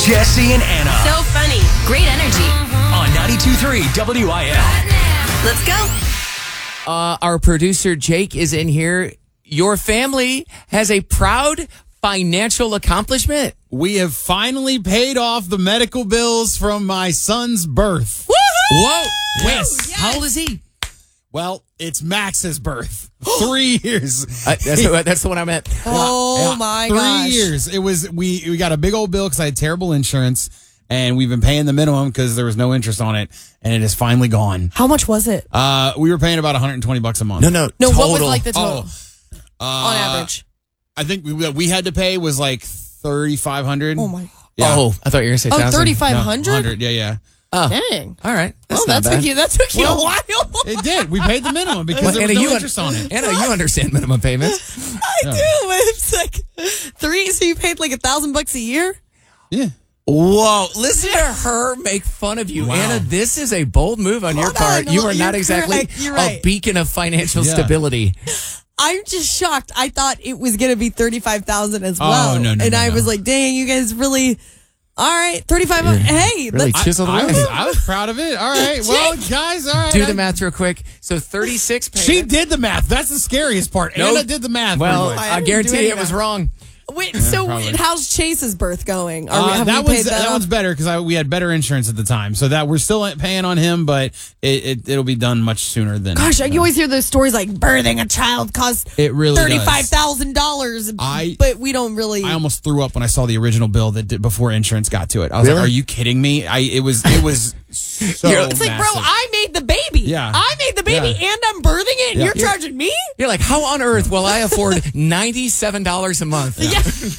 Jesse and Anna So funny. Great energy. on 92.3 WIL. Let's go. Our producer, Jake, is in here. Your family has a proud financial accomplishment. We have finally paid off the medical bills from my son's birth. Whoa. Yes. How old is he? Well, it's Max's birth. 3 years. That's the one I meant. Oh my 3 gosh. years. It was we got a big old bill because I had terrible insurance, and we've been paying the minimum because there was no interest on it, and it is finally gone. How much was it? We were paying about $120 a month. No, No, total. what was like the total on Uh, average? I think we had to pay was like $3,500. Oh my. Yeah. Oh, I thought you were going to say Oh, 1,000. 3,500? 100. Yeah. Oh, Dang. all right. That's Oh, not that bad. took you a while. It did. We paid the minimum because there was no interest on it. Anna, you understand minimum payments. I do. But it's like so you paid like $1,000 a year? Yeah. Whoa, listen to her make fun of you. Wow. Anna, this is a bold move on your Hold part. on, You are not you're exactly correct. You're right. a beacon of financial Yeah. stability. I'm just shocked. I thought it was going to be 35,000 as Oh, well. no, And I no. was like, dang, you guys really, all right, 3,500. Hey, Really let's, chiseled I away. was proud of it. All right. Well, guys, all right. Do the math real quick. So 36 payments. She did the math. That's the scariest part. Nope. Anna did the math. Well, pretty much. I didn't guarantee do you any it was math. wrong. wait, so probably. how's Chase's birth going? Have that we paid that off? one's better because we had better insurance at the time, so that we're still paying on him, but it'll be done much sooner than. Gosh, you always hear those stories like birthing a child costs It really does. $35,000. But we don't really. I almost threw up when I saw the original bill that did before insurance got to it. I was Really? like, "Are you kidding me?" It was so. It's like, bro, massive. I made the baby. Yeah. I made the baby Yeah. and I'm birthing it and Yeah. you're charging me? You're like, how on earth will I afford $97 a month? Yeah.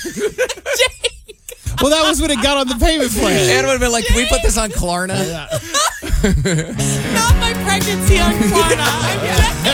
Well, that was when it got on the payment plan. Anna would have been like, can we put this on Klarna? Not my pregnancy on Klarna.